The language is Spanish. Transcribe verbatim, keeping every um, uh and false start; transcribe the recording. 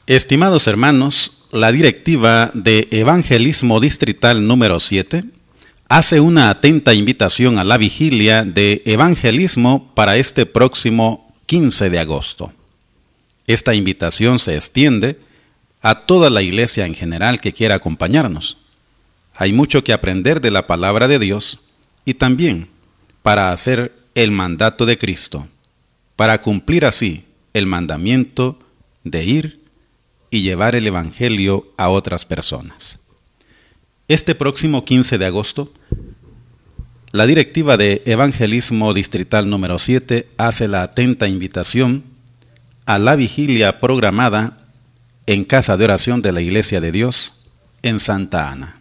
Estimados hermanos, la directiva de Evangelismo Distrital número siete hace una atenta invitación a la vigilia de evangelismo para este próximo quince de agosto. Esta invitación se extiende a toda la iglesia en general que quiera acompañarnos. Hay mucho que aprender de la palabra de Dios y también para hacer el mandato de Cristo, para cumplir así el mandamiento de ir y llevar el evangelio a otras personas. Este próximo quince de agosto, la directiva de Evangelismo Distrital número siete hace la atenta invitación a la vigilia programada en Casa de Oración de la Iglesia de Dios en Santa Ana.